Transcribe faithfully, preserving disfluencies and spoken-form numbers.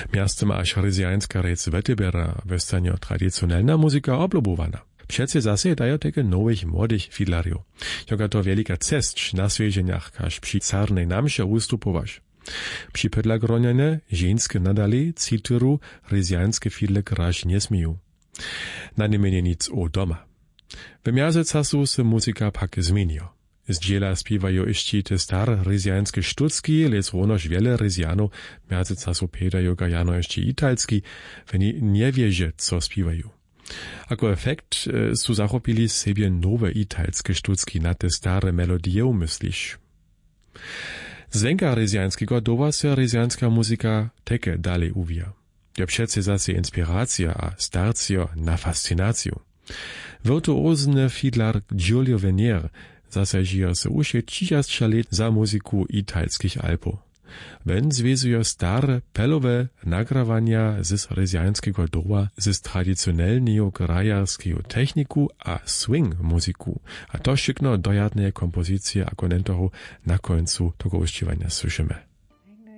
Miastem aż ryzjańska rec Wetybera westanie tradycjonalna muzyka oblubowana. Przecie zase dają takie nowych, młodych fidlariów. Joka to wielka cest na świeżeniach, aż przy carnej namsze ustupować. Przy pedlagroniane żeńskie nadali cyturu ryzjańskie fidle grać nie smieją. Na nie mienie nic o doma. W miarze czasu se muzyka pak zmieniła. Z dziela śpiewają jeszcze te stare ryzjańskie sztuczki, lecz również wiele ryzjanów miarze czasu pedają gajano jeszcze italski, when nie wierzy, co śpiewają. Ako efekt e, su zachopili sobie nowe italskie sztuczki na te stare melodie umyslisz. Z węka ryzjańskiego dowa se ryzjańska muzyka teke dalej uwija. Ja przece zase inspiracja a starcja na fascynację. Wirtuozny fidlar Giulio Venier zasažijo se uše třicet let za muziku italskich Alpów. Wen zvezuje stare pelowe nagrawania z ryzjańskiego doła z tradycjonalnego grajarskiego techniku a swing muziku, a to szykno dojadne kompozycje akonentoru na końcu tego uściwania słyszymy.